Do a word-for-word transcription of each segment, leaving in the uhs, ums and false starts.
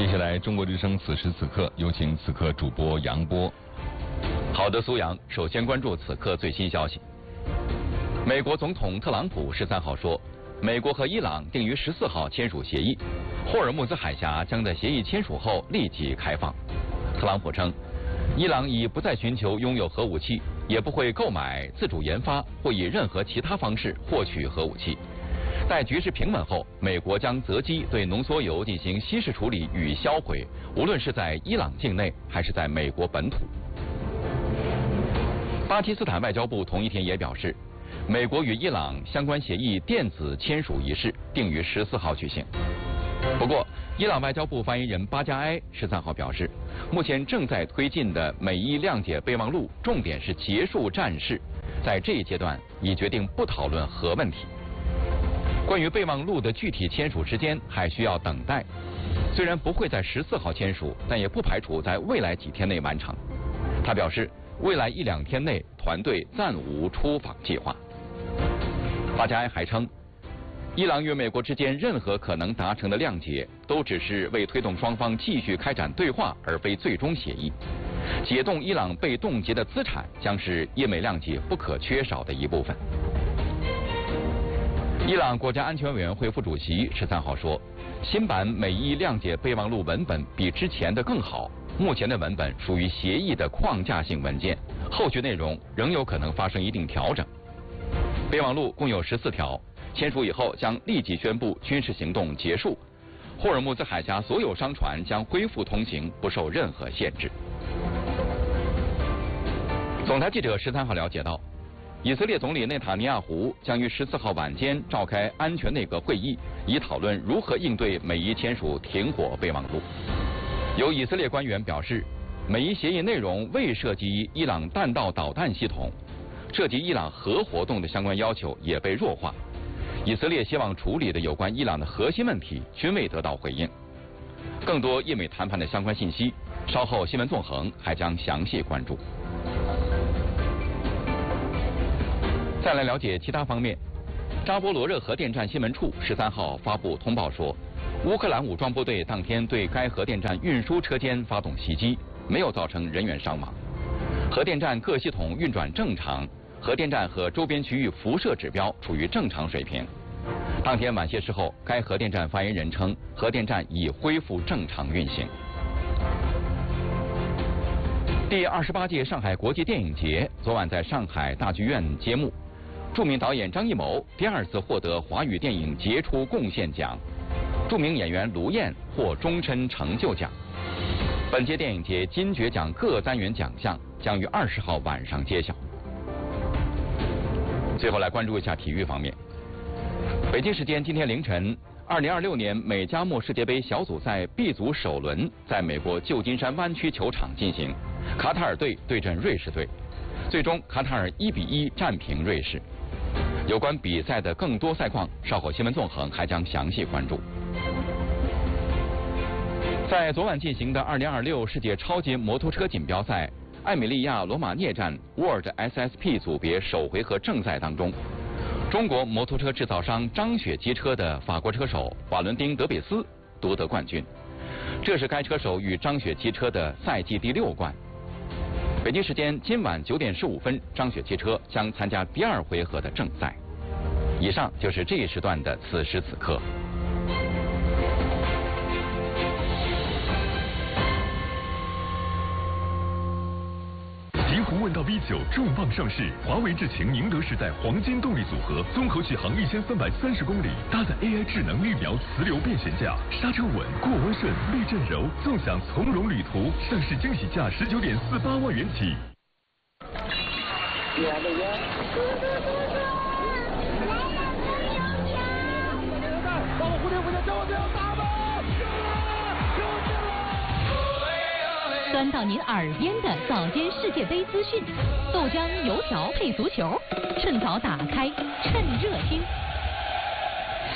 接下来，中国之声此时此刻有请此刻主播杨波。 好的，苏阳，首先关注此刻最新消息。美国总统特朗普十三号说，美国和伊朗定于十四号签署协议，霍尔木兹海峡将在协议签署后立即开放。特朗普称，伊朗已不再寻求拥有核武器，也不会购买、自主研发或以任何其他方式获取核武器。待局势平稳后，美国将择机对浓缩铀进行稀释处理与销毁，无论是在伊朗境内还是在美国本土。巴基斯坦外交部同一天也表示，美国与伊朗相关协议电子签署仪式定于十四号举行。不过，伊朗外交部发言人巴加埃十三号表示，目前正在推进的美伊谅解备忘录重点是结束战事，在这一阶段已决定不讨论核问题。关于备忘录的具体签署时间还需要等待，虽然不会在十四号签署，但也不排除在未来几天内完成。他表示，未来一两天内团队暂无出访计划。巴加埃还称，伊朗与美国之间任何可能达成的谅解，都只是为推动双方继续开展对话，而非最终协议。解冻伊朗被冻结的资产，将是伊美谅解不可缺少的一部分。伊朗国家安全委员会副主席十三号说，新版美伊谅解备忘录文本比之前的更好，目前的文本属于协议的框架性文件，后续内容仍有可能发生一定调整。备忘录共有十四条，签署以后将立即宣布军事行动结束，霍尔木兹海峡所有商船将恢复通行，不受任何限制。总台记者十三号了解到，以色列总理内塔尼亚胡将于十四号晚间召开安全内阁会议，以讨论如何应对美伊签署停火备忘录。有以色列官员表示，美伊协议内容未涉及伊朗弹道导弹系统，涉及伊朗核活动的相关要求也被弱化。以色列希望处理的有关伊朗的核心问题均未得到回应。更多伊美谈判的相关信息，稍后新闻纵横还将详细关注。再来了解其他方面，扎波罗热核电站新闻处十三号发布通报说，乌克兰武装部队当天对该核电站运输车间发动袭击，没有造成人员伤亡。核电站各系统运转正常，核电站和周边区域辐射指标处于正常水平。当天晚些时候，该核电站发言人称，核电站已恢复正常运行。第二十八届上海国际电影节昨晚在上海大剧院揭幕。著名导演张艺谋第二次获得华语电影杰出贡献奖，著名演员卢燕获终身成就奖。本届电影节金爵奖各单元奖项将于二十号晚上揭晓。最后来关注一下体育方面。北京时间今天凌晨，二零二六年美加墨世界杯小组赛 B 组首轮在美国旧金山湾区球场进行，卡塔尔队对阵瑞士队，最终卡塔尔一比一战平瑞士。有关比赛的更多赛况，稍后新闻纵横还将详细关注。在昨晚进行的二零二六世界超级摩托车锦标赛艾米利亚罗马涅站 World S S P 组别首回合正赛当中，中国摩托车制造商张雪机车的法国车手瓦伦丁·德比斯夺得冠军，这是该车手与张雪机车的赛季第六冠。北京时间今晚九点十五分，张雪汽车将参加第二回合的正赛。以上就是这一时段的此时此刻。 极狐问道 V 九重磅上市，华为智擎宁德时代黄金动力组合，综合续航一千三百三十公里，搭载 A I 智能绿描磁流变悬架，刹车稳，过弯顺，避震柔，纵享从容旅途。上市惊喜价十九点四八万元起。 端到您耳边的早间世界杯资讯，豆浆油条配足球，趁早打开，趁热听。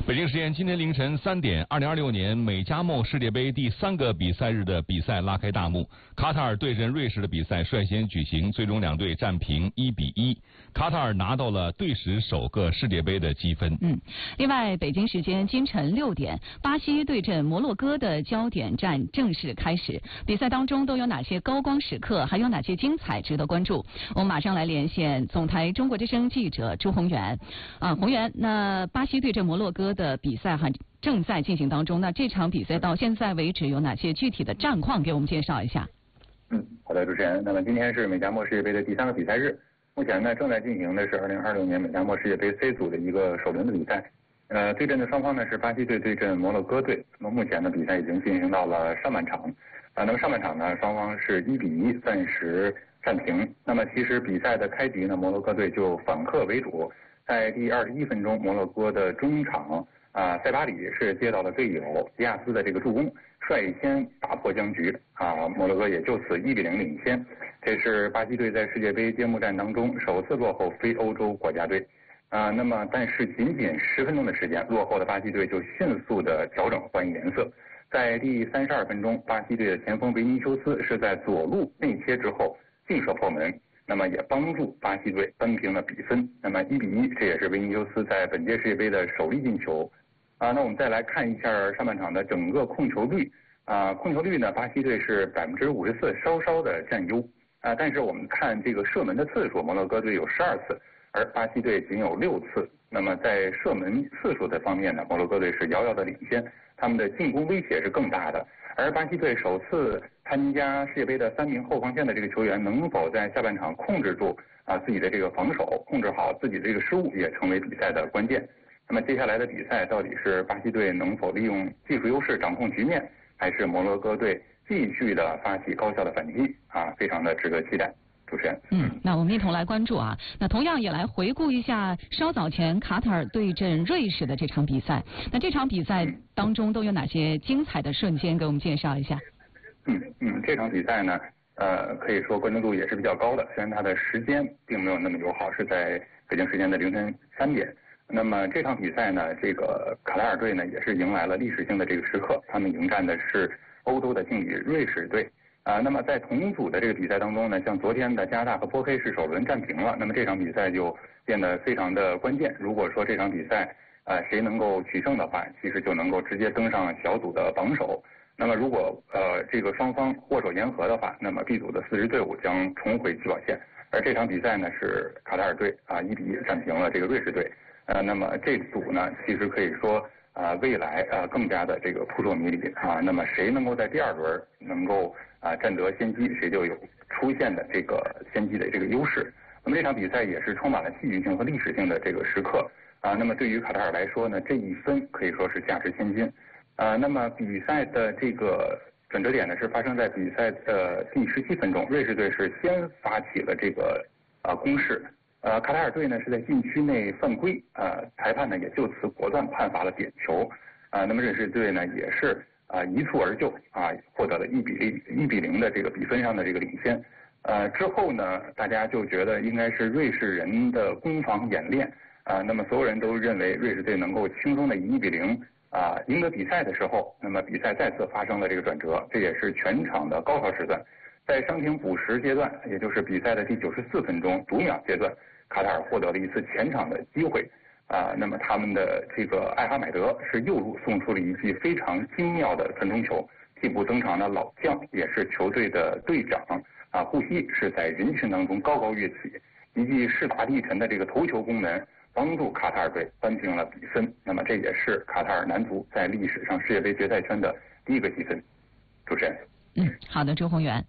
北京时间今天凌晨三点，二零二六年美加墨世界杯第三个比赛日的比赛拉开大幕。卡塔尔对阵瑞士的比赛率先举行，最终两队战平一比一。卡塔尔拿到了队史首个世界杯的积分。 嗯，另外，北京时间今晨六点，巴西对阵摩洛哥的焦点战正式开始。比赛当中都有哪些高光时刻，还有哪些精彩值得关注？我们马上来连线总台中国之声记者朱宏元。啊，宏元，那巴西对阵摩洛哥的比赛还正在进行当中，那这场比赛到现在为止有哪些具体的战况？给我们介绍一下。 嗯，好的，主持人。那么今天是美加墨世界杯的第三个比赛日，目前呢正在进行的是二零二六年美加墨世界杯 C 组的一个首轮的比赛。呃，对阵的双方呢是巴西队对阵摩洛哥队。那么目前呢比赛已经进行到了上半场。啊，那么上半场呢双方是一比一暂时战平。那么其实比赛的开局呢，摩洛哥队就反客为主。在第二十一分钟，摩洛哥的中场啊塞巴里是接到了队友迪亚斯的这个助攻，率先打破僵局啊，摩洛哥也就此一比零领先。这是巴西队在世界杯揭幕战当中首次落后非欧洲国家队啊。那么但是仅仅十分钟的时间，落后的巴西队就迅速的调整还以颜色。在第三十二分钟，巴西队的前锋维尼修斯是在左路内切之后劲射破门。那么也帮助巴西队扳平了比分，那么一比一，这也是维尼修斯在本届世界杯的首粒进球。啊，那我们再来看一下上半场的整个控球率。啊，控球率呢，巴西队是百分之五十四，稍稍的占优。啊，但是我们看这个射门的次数，摩洛哥队有十二次，而巴西队仅有六次。那么在射门次数的方面呢，摩洛哥队是遥遥的领先，他们的进攻威胁是更大的。而巴西队首次参加世界杯的三名后防线的这个球员能否在下半场控制住啊自己的这个防守，控制好自己的这个失误，也成为比赛的关键。那么接下来的比赛到底是巴西队能否利用技术优势掌控局面，还是摩洛哥队继续的发起高效的反击啊？非常的值得期待。主持人， 嗯，那我们一同来关注啊。那同样也来回顾一下稍早前卡塔尔对阵瑞士的这场比赛。那这场比赛当中都有哪些精彩的瞬间？给我们介绍一下。 嗯嗯，这场比赛呢，呃，可以说关注度也是比较高的。虽然它的时间并没有那么友好，是在北京时间的凌晨三点。那么这场比赛呢，这个卡塔尔队呢也是迎来了历史性的这个时刻，他们迎战的是欧洲的劲旅瑞士队。啊，那么在同组的这个比赛当中呢，像昨天的加拿大和波黑是首轮战平了，那么这场比赛就变得非常的关键。如果说这场比赛呃谁能够取胜的话，其实就能够直接登上小组的榜首。那么如果呃这个双方握手言和的话，那么 B 组的四支队伍将重回起跑线。而这场比赛呢是卡塔尔队啊一比一战平了这个瑞士队。呃，那么这组呢其实可以说啊、呃、未来啊、呃、更加的这个扑朔迷离啊。那么谁能够在第二轮能够啊，占得先机，谁就有出现的这个先机的这个优势。那么这场比赛也是充满了戏剧性和历史性的这个时刻啊。那么对于卡塔尔来说呢，这一分可以说是价值千金啊。那么比赛的这个转折点呢，是发生在比赛的第十七分钟，瑞士队是先发起了这个啊攻势，呃，卡塔尔队呢是在禁区内犯规，呃，裁判呢也就此果断判罚了点球啊。那么瑞士队呢也是。啊，一蹴而就啊，获得了一比零一比零的这个比分上的这个领先。呃，之后呢，大家就觉得应该是瑞士人的攻防演练啊。那么所有人都认为瑞士队能够轻松的以一比零啊赢得比赛的时候，那么比赛再次发生了这个转折，这也是全场的高潮时段。在伤停补时阶段，也就是比赛的第九十四分钟读秒阶段，卡塔尔获得了一次前场的机会。啊，那么他们的这个艾哈迈德是右路送出了一记非常精妙的传中球，替补登场的老将也是球队的队长啊，护膝是在人群当中高高跃起，一记势大力沉的这个头球攻门，帮助卡塔尔队扳平了比分。那么这也是卡塔尔男足在历史上世界杯决赛圈的第一个积分。主持人， 嗯，好的，周宏元。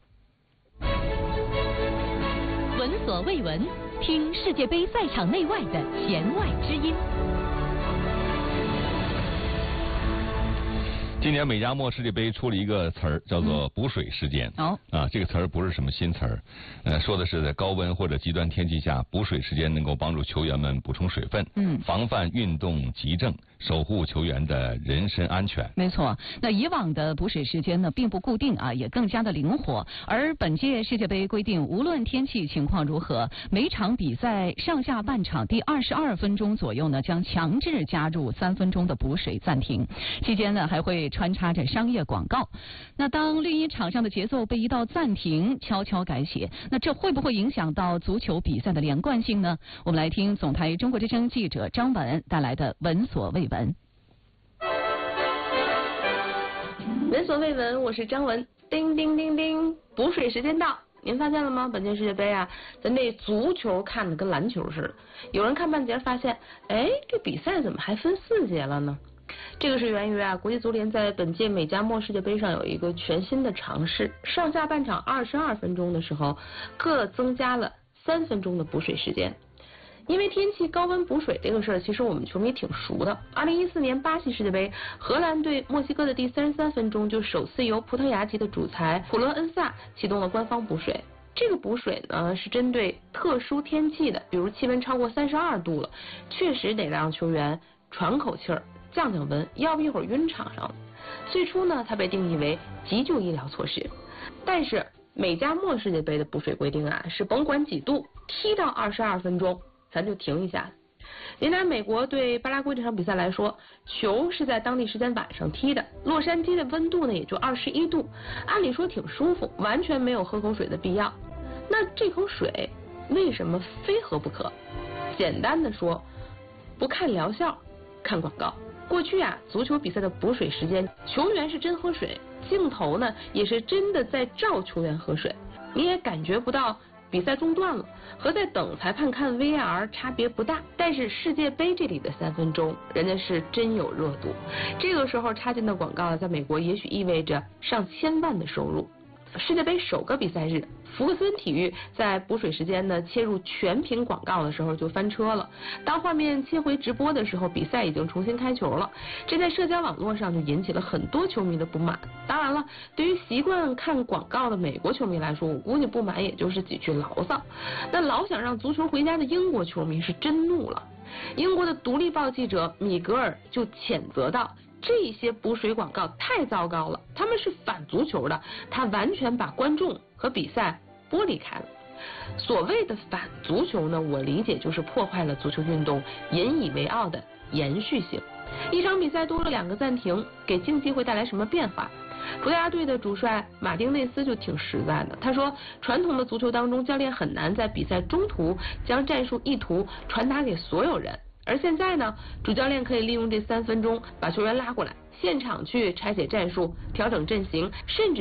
闻所未闻。听世界杯赛场内外的弦外之音。 今年美加墨世界杯出了一个词儿，叫做补水时间。 哦、 嗯，啊，这个词儿不是什么新词儿，呃，说的是在高温或者极端天气下，补水时间能够帮助球员们补充水分， 嗯， 防范运动急症，守护球员的人身安全。 没错，那以往的补水时间呢，并不固定啊，也更加的灵活。而本届世界杯规定，无论天气情况如何，每场比赛上下半场第二十二分钟左右呢，将强制加入三分钟的补水暂停。期间呢，还会穿插着商业广告。那当绿茵场上的节奏被一道暂停悄悄改写，那这会不会影响到足球比赛的连贯性呢？我们来听总台中国之声记者张文带来的闻所未闻。 闻所未闻，我是张文。叮叮叮叮，补水时间到。您发现了吗？本届世界杯啊，咱这足球看的跟篮球似的。有人看半截发现，哎，这比赛怎么还分四节了呢？这个是源于啊，国际足联在本届美加墨世界杯上有一个全新的尝试，上下半场二十二分钟的时候，各增加了三分钟的补水时间。因为天气高温补水这个事儿，其实我们球迷挺熟的。二零一四年巴西世界杯，荷兰对墨西哥的第三十三分钟，就首次由葡萄牙籍的主裁普勒恩萨启动了官方补水。这个补水呢，是针对特殊天气的，比如气温超过三十二度了，确实得让球员喘口气儿，降降温，要不一会儿晕场上了。最初呢，它被定义为急救医疗措施，但是美加墨世界杯的补水规定啊，是甭管几度，踢到二十二分钟。咱就停一下。您拿美国对巴拉圭这场比赛来说，球是在当地时间晚上踢的，洛杉矶的温度呢也就二十一度，按理说挺舒服，完全没有喝口水的必要。那这口水为什么非喝不可？简单的说，不看疗效，看广告。过去啊，足球比赛的补水时间，球员是真喝水，镜头呢也是真的在照球员喝水，你也感觉不到比赛中断了，和在等裁判看 V R 差别不大。但是世界杯这里的三分钟，人家是真有热度。这个时候插进的广告，在美国也许意味着上千万的收入。世界杯首个比赛日，福克森体育在补水时间呢切入全屏广告的时候就翻车了。当画面切回直播的时候，比赛已经重新开球了，这在社交网络上就引起了很多球迷的不满。当然了，对于习惯看广告的美国球迷来说，我估计不满也就是几句牢骚。那老想让足球回家的英国球迷是真怒了。英国的独立报记者米格尔就谴责道，这些补水广告太糟糕了，他们是反足球的，他完全把观众和比赛剥离开了。所谓的反足球呢，我理解就是破坏了足球运动引以为傲的延续性。一场比赛多了两个暂停，给竞技会带来什么变化？葡萄牙队的主帅马丁内斯就挺实在的，他说，传统的足球当中，教练很难在比赛中途将战术意图传达给所有人。而现在呢，主教练可以利用这三分钟把球员拉过来，现场去拆解战术、调整阵型，甚至